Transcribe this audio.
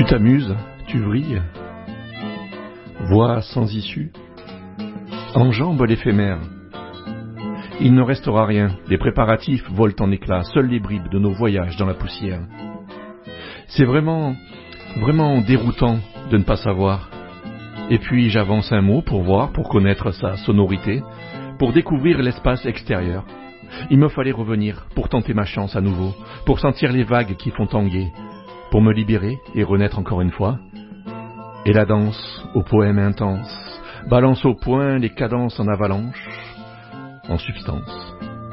Tu t'amuses, tu vrilles, voix sans issue, enjambe l'éphémère. Il ne restera rien, les préparatifs volent en éclats, seules les bribes de nos voyages dans la poussière. C'est vraiment déroutant de ne pas savoir. Et puis j'avance un mot pour voir, pour connaître sa sonorité, pour découvrir l'espace extérieur. Il me fallait revenir pour tenter ma chance à nouveau, pour sentir les vagues qui font tanguer, pour me libérer et renaître encore une fois. Et la danse, au poème intense, balance au poing les cadences en avalanche, en substance.